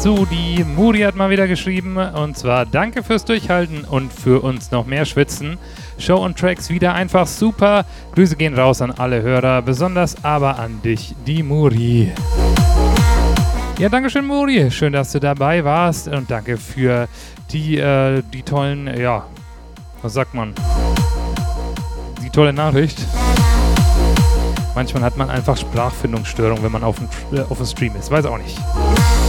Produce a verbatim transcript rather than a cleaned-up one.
So, die Muri hat mal wieder geschrieben, und zwar danke fürs Durchhalten und für uns noch mehr Schwitzen. Show und Tracks wieder einfach super. Grüße gehen raus an alle Hörer, besonders aber an dich, die Muri. Ja, danke schön, Muri. Schön, dass du dabei warst und danke für die, äh, die tollen, ja, was sagt man? Die tolle Nachricht. Manchmal hat man einfach Sprachfindungsstörung, wenn man auf dem, äh, auf dem Stream ist. Weiß auch nicht.